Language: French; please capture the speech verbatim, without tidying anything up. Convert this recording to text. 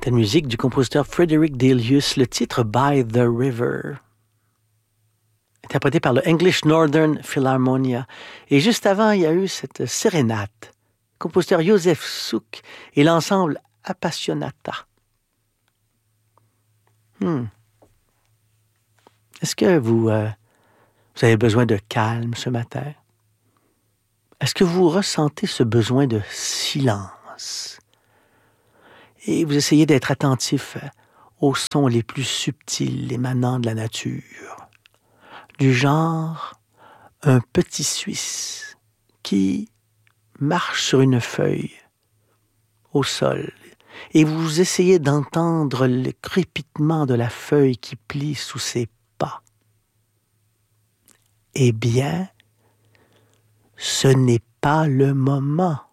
C'était une musique du compositeur Frederick Delius, le titre By the River, interprété par le English Northern Philharmonia. Et juste avant, il y a eu cette sérénate, compositeur Joseph Suk et l'ensemble Appassionata. Hmm. Est-ce que vous, euh, vous avez besoin de calme ce matin? Est-ce que vous ressentez ce besoin de silence? Et vous essayez d'être attentif aux sons les plus subtils émanant de la nature, du genre un petit Suisse qui marche sur une feuille au sol, et vous essayez d'entendre le crépitement de la feuille qui plie sous ses pas. Eh bien, ce n'est pas le moment.